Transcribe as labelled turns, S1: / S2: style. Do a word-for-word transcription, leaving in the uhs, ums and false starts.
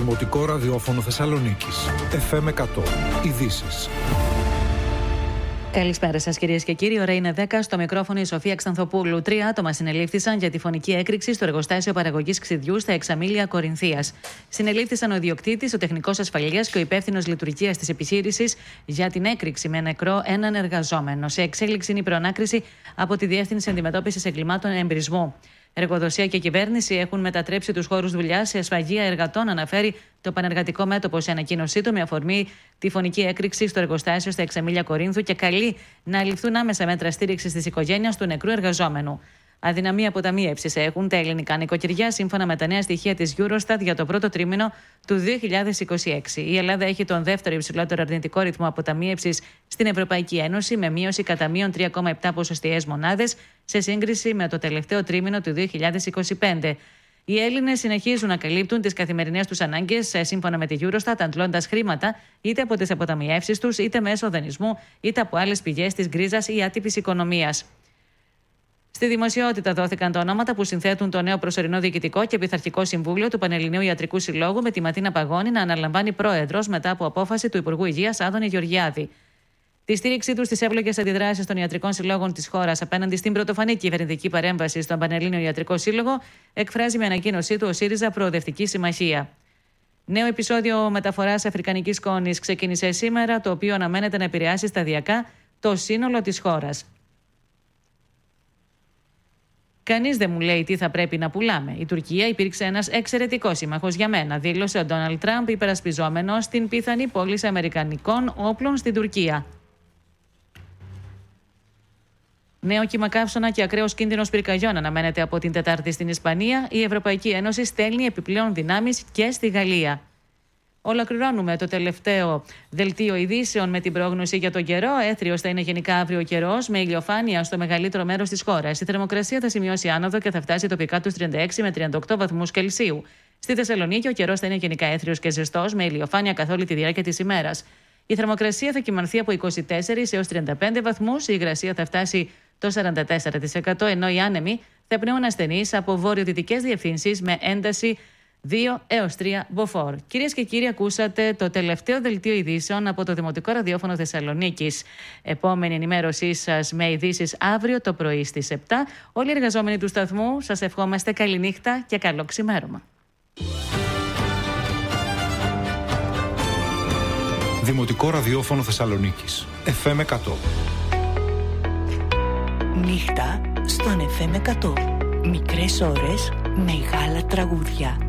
S1: Δημοτικό Ραδιόφωνο Θεσσαλονίκης. εφ εμ εκατό. Ειδήσεις.
S2: Καλησπέρα σας, κυρίες και κύριοι. Ώρα είναι δέκα. Στο μικρόφωνο η Σοφία Ξανθοπούλου. Τρία άτομα συνελήφθησαν για τη φωνική έκρηξη στο εργοστάσιο παραγωγής ξυδιού στα Εξαμήλια Κορινθίας. Συνελήφθησαν ο ιδιοκτήτης, ο τεχνικός ασφαλείας και ο υπεύθυνος λειτουργίας της επιχείρησης για την έκρηξη με νεκρό έναν εργαζόμενο. Σε εξέλιξη είναι η προανάκριση από τη Διεύθυνση Αντιμετώπισης Εγκλημάτων Εμπρισμού. Εργοδοσία και κυβέρνηση έχουν μετατρέψει τους χώρους δουλειάς σε σφαγεία εργατών, αναφέρει το Πανεργατικό Μέτωπο σε ανακοίνωσή του με αφορμή τη φωνική έκρηξη στο εργοστάσιο στα Εξαμήλια Κορίνθου και καλεί να ληφθούν άμεσα μέτρα στήριξης της οικογένειας του νεκρού εργαζόμενου. Αδυναμία αποταμίευσης έχουν τα ελληνικά νοικοκυριά, σύμφωνα με τα νέα στοιχεία της Eurostat για το πρώτο τρίμηνο του δύο χιλιάδες είκοσι έξι. Η Ελλάδα έχει τον δεύτερο υψηλότερο αρνητικό ρυθμό αποταμίευσης στην Ευρωπαϊκή Ένωση, με μείωση κατά μείον τρία κόμμα επτά ποσοστιαίες μονάδες σε σύγκριση με το τελευταίο τρίμηνο του δύο χιλιάδες είκοσι πέντε. Οι Έλληνες συνεχίζουν να καλύπτουν τις καθημερινές τους ανάγκες, σύμφωνα με τη Eurostat, αντλώντας χρήματα είτε από τις αποταμιεύσεις τους, είτε μέσω δανεισμού, είτε από άλλες πηγές της γκρίζας ή άτυπης οικονομίας. Στη δημοσιότητα δόθηκαν τα ονόματα που συνθέτουν το νέο προσωρινό διοικητικό και πειθαρχικό συμβούλιο του Πανελληνίου Ιατρικού Συλλόγου, με τη Ματίνα Παγώνη να αναλαμβάνει πρόεδρος μετά από απόφαση του Υπουργού Υγείας Άδωνη Γεωργιάδη. Τη στήριξή του στις εύλογες αντιδράσεις των ιατρικών συλλόγων της χώρας απέναντι στην πρωτοφανή κυβερνητική παρέμβαση στον Πανελλήνιο Ιατρικό Σύλλογο, εκφράζει με ανακοίνωσή του ο ΣΥΡΙΖΑ Προοδευτική Συμμαχία. Νέο επεισόδιο μεταφοράς αφρικανικής σκόνης ξεκίνησε σήμερα, το οποίο αναμένεται να επηρεάσει σταδιακά το σύνολο της χώρας. Κανείς δεν μου λέει τι θα πρέπει να πουλάμε. Η Τουρκία υπήρξε ένας εξαιρετικός σύμμαχος για μένα, δήλωσε ο Ντόναλντ Τραμπ, υπερασπιζόμενος την πιθανή πώληση αμερικανικών όπλων στην Τουρκία. Νέο κύμα καύσωνα και ακραίος κίνδυνος πυρκαγιών αναμένεται από την Τετάρτη στην Ισπανία. Η Ευρωπαϊκή Ένωση στέλνει επιπλέον δυνάμεις και στη Γαλλία. Ολοκληρώνουμε το τελευταίο δελτίο ειδήσεων με την πρόγνωση για τον καιρό. Έθριος θα είναι γενικά αύριο ο καιρός, με ηλιοφάνεια στο μεγαλύτερο μέρος της χώρας. Η θερμοκρασία θα σημειώσει άνοδο και θα φτάσει τοπικά τους τριάντα έξι με τριάντα οκτώ βαθμούς Κελσίου. Στη Θεσσαλονίκη ο καιρός θα είναι γενικά έθριος και ζεστός, με ηλιοφάνεια καθ' όλη τη διάρκεια της ημέρας. Η θερμοκρασία θα κυμανθεί από είκοσι τέσσερα έως τριάντα πέντε βαθμούς, η υγρασία θα φτάσει το σαράντα τέσσερα τοις εκατό, ενώ οι άνεμοι θα πνέουν ασθενείς από βορειοδυτικές διευθύνσεις με ένταση δύο έως τρία μποφόρ. Κυρίες και κύριοι, ακούσατε το τελευταίο δελτίο ειδήσεων από το Δημοτικό Ραδιόφωνο Θεσσαλονίκης. Επόμενη ενημέρωσή σας με ειδήσεις αύριο το πρωί στις επτά. Όλοι οι εργαζόμενοι του σταθμού σας ευχόμαστε καληνύχτα και καλό ξημέρωμα.
S1: Δημοτικό Ραδιόφωνο Θεσσαλονίκης. εφ εμ εκατό.
S3: Νύχτα στον εφ εμ εκατό. Μικρές ώρες, μεγάλα τραγούδια.